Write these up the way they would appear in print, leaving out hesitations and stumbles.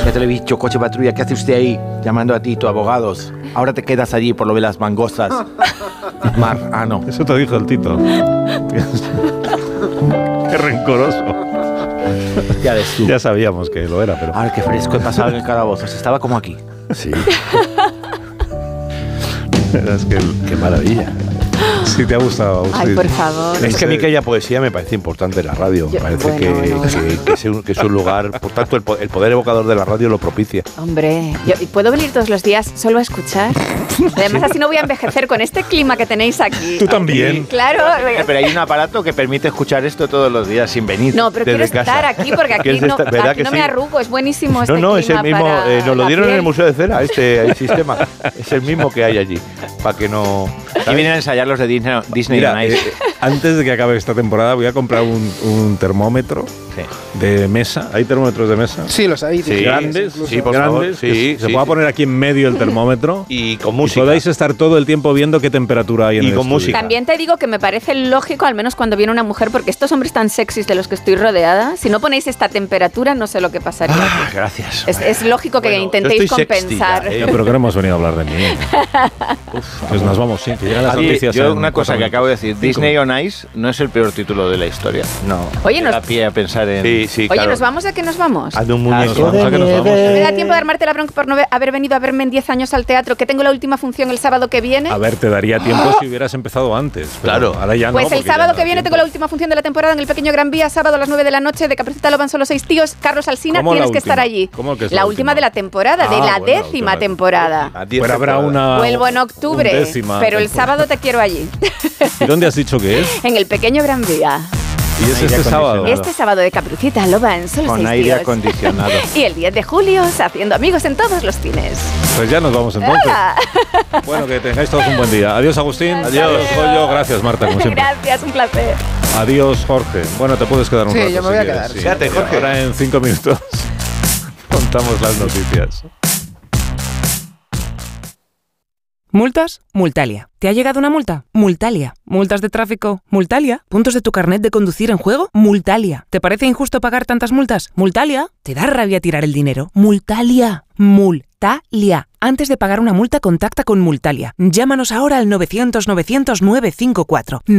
Ya te lo he dicho, coche patrulla, ¿qué hace usted ahí llamando a ti, tu abogados? Ahora te quedas allí por lo de las mangostas. Mar, no. Eso te dijo el Tito. Qué rencoroso. Ya ves tú. Ya sabíamos que lo era, pero... Ahora qué fresco he pasado en el calabozo. Estaba como aquí. Sí. Es que qué maravilla. Sí, te ha gustado. Ay, por favor. Es que a mí que haya poesía me parece importante en la radio. Me parece que es un lugar, por tanto, el poder evocador de la radio lo propicia. Hombre, ¿puedo venir todos los días solo a escuchar? Además, así no voy a envejecer con este clima que tenéis aquí. Tú también. Claro. Pero hay un aparato que permite escuchar esto todos los días sin venir. No, pero quiero desde estar casa. aquí porque aquí no me arrugo. Es buenísimo este clima. No, es el mismo. para Nos lo la dieron en piel. el Museo de Cera, este sistema. Es el mismo que hay allí. Para que no. Aquí vienen a ensayar los de Disney Mira, on Ice. antes de que acabe esta temporada voy a comprar un termómetro de mesa. ¿Hay termómetros de mesa? Sí, los hay. Sí, Grandes, sí, por favor. grandes. Sí, Se pueda poner aquí en medio el termómetro y con y música. podáis estar todo el tiempo viendo qué temperatura hay en Y el con estudio. música. También te digo que me parece lógico, al menos cuando viene una mujer, porque estos hombres tan sexys de los que estoy rodeada, si no ponéis esta temperatura, no sé lo que pasaría. Gracias. Es lógico que intentéis yo estoy sexy compensar. ya, Ya, pero que no hemos venido a hablar de mí. Pues nos vamos, sí, que llegan las Oye, noticias. yo en una cosa 4 que acabo de decir, 5 Disney on Ice no es el peor título de la historia. No. Oye, da pie a pensar en... Sí, Oye, claro. ¿nos vamos? ¿A qué nos vamos? Hazme un Nos muñeco. vamos, ¿a qué nos vamos? ¿Me da tiempo de armarte la bronca por no haber venido a verme en 10 años al teatro? Que tengo la última función el sábado que viene. A ver, te daría tiempo si hubieras empezado antes. Pero Claro. Ahora ya Pues no, el porque ya sábado no que da viene tiempo. tengo la última función de la temporada en el Pequeño Gran Vía, sábado a las 9 de la noche, de Caperucita lo van solo 6 tíos. Carlos Alsina, ¿Cómo la tienes que estar última? allí. ¿Cómo que es la la última última? de la temporada, de la bueno, 10ª última. temporada. A 10 Pero habrá temporadas. una... Vuelvo en octubre, undécima pero el temporada. sábado te quiero allí. ¿Y dónde has dicho que es? En el Pequeño Gran Vía. Y es Aire este sábado. Este sábado de Caperucita lo van solo Con 6 aire tíos. acondicionado. Y el 10 de julio, haciendo amigos en todos los cines. Pues ya nos vamos entonces. ¡Hala! Bueno, que tengáis todos un buen día. Adiós, Agustín. Adiós. Goyo. Gracias, Marta, como siempre. Gracias, un placer. Adiós, Jorge. Bueno, te puedes quedar un Sí, rato. yo me si voy a quieres, quedar. sí. Quédate, Jorge. Ahora en 5 minutos contamos las noticias. ¿Multas? Multalia. ¿Te ha llegado una multa? Multalia. ¿Multas de tráfico? Multalia. ¿Puntos de tu carnet de conducir en juego? Multalia. ¿Te parece injusto pagar tantas multas? Multalia. ¿Te da rabia tirar el dinero? Multalia. Multalia. Antes de pagar una multa, contacta con Multalia. Llámanos ahora al 900-900-954.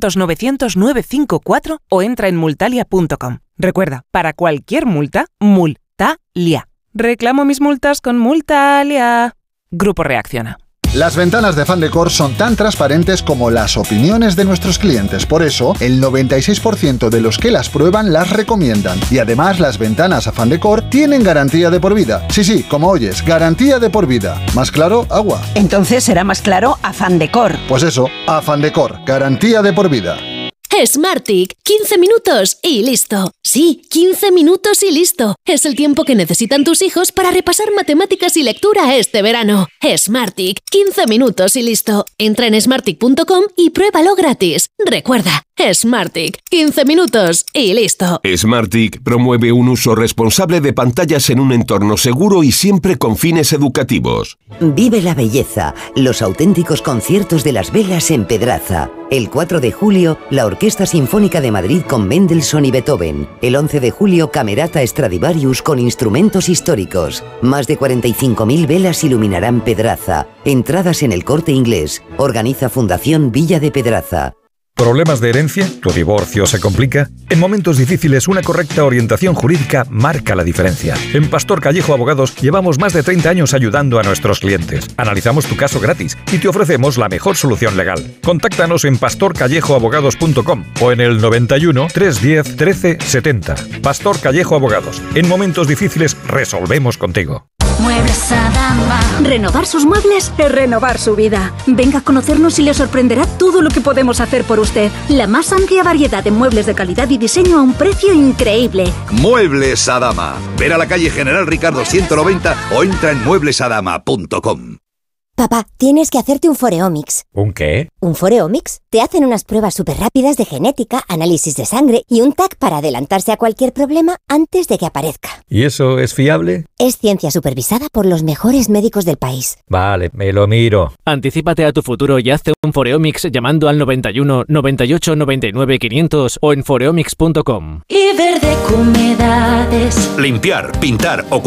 900-900-954 o entra en multalia.com. Recuerda, para cualquier multa, Multalia. Reclamo mis multas con Multalia. Grupo Reacciona. Las ventanas de Fan Decor son tan transparentes como las opiniones de nuestros clientes. Por eso, el 96% de los que las prueban las recomiendan. Y además, las ventanas a Fan Decor tienen garantía de por vida. Sí, como oyes, garantía de por vida. ¿Más claro? Agua. Entonces será más claro a Fan Decor. Pues eso, a Fan Decor, garantía de por vida. Smartick, 15 minutos y listo. Sí, 15 minutos y listo. Es el tiempo que necesitan tus hijos para repasar matemáticas y lectura este verano. Smartick, 15 minutos y listo. Entra en smartick.com y pruébalo gratis. Recuerda, Smartick, 15 minutos y listo. Smartick promueve un uso responsable de pantallas en un entorno seguro y siempre con fines educativos. Vive la belleza, los auténticos conciertos de las velas en Pedraza. El 4 de julio, la Orquesta Sinfónica de Madrid con Mendelssohn y Beethoven. El 11 de julio, Camerata Stradivarius con instrumentos históricos. Más de 45.000 velas iluminarán Pedraza. Entradas en El Corte Inglés. Organiza Fundación Villa de Pedraza. ¿Problemas de herencia? ¿Tu divorcio se complica? En momentos difíciles, una correcta orientación jurídica marca la diferencia. En Pastor Callejo Abogados llevamos más de 30 años ayudando a nuestros clientes. Analizamos tu caso gratis y te ofrecemos la mejor solución legal. Contáctanos en pastorcallejoabogados.com o en el 91 310 13 70. Pastor Callejo Abogados. En momentos difíciles resolvemos contigo. Muebles Adama. Renovar sus muebles es renovar su vida. Venga a conocernos y le sorprenderá todo lo que podemos hacer por usted. La más amplia variedad de muebles de calidad y diseño a un precio increíble. Muebles Adama. Ver a la calle General Ricardo 190 o entra en mueblesadama.com. Papá, tienes que hacerte un Foreomics. ¿Un qué? ¿Un Foreomics? Te hacen unas pruebas súper rápidas de genética, análisis de sangre y un TAC para adelantarse a cualquier problema antes de que aparezca. ¿Y eso es fiable? Es ciencia supervisada por los mejores médicos del país. Vale, me lo miro. Anticípate a tu futuro y hazte un Foreomics llamando al 91 98 99 500 o en foreomics.com. Y Verde Humedades. Limpiar, pintar o